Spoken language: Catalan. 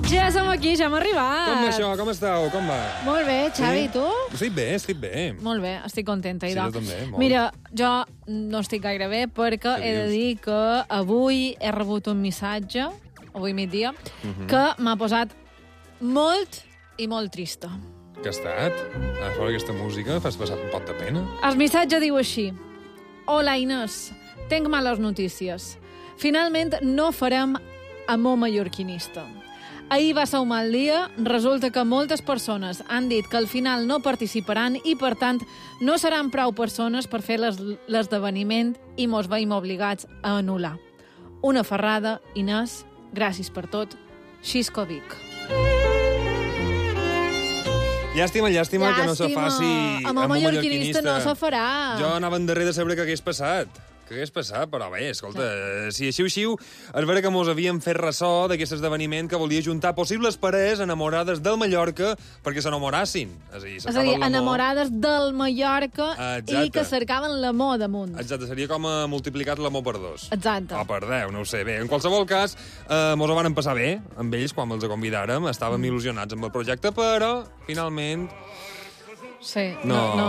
Ja som aquí, ja hem arribat. Com va això? Com estàu? Com va? Molt bé, Xavi, Sí? tu? Estic bé. Molt bé, estic contenta, Sí, idò. jo també, molt. Mira, jo no estic gaire bé perquè Què he de dius? dir que avui he rebut un missatge, avui migdia, que m'ha posat molt i molt trista. Què ha estat? A fora aquesta música fas passar un pot de pena? El missatge diu així. Hola, Inés. Tenc males notícies. Finalment no farem amor mallorquinista. Ahir va ser un mal dia, resulta que moltes persones han dit que al final no participaran i, per tant, no seran prou persones per fer l'esdeveniment i mos veiem obligats a anul·lar. Una ferrada, Inés, gràcies per tot. Xisco Vic. Llàstima que no se faci amb el mallorquinista no se farà. Jo anava en darrer de saber què hagués passat. Però bé, escolta, si així, és vera que mos havíem fet ressò d'aquest esdeveniment que volia juntar possibles parelles enamorades del Mallorca perquè s'enamorassin. És a dir, enamorades del Mallorca. Exacte. I que cercaven l'amor damunt. Exacte, seria com multiplicat l'amor per 2. Exacte. O per 10, no ho sé. Bé, en qualsevol cas, mos ho van passar bé amb ells quan els convidàrem. Estàvem il·lusionats amb el projecte, però finalment... Sí, No.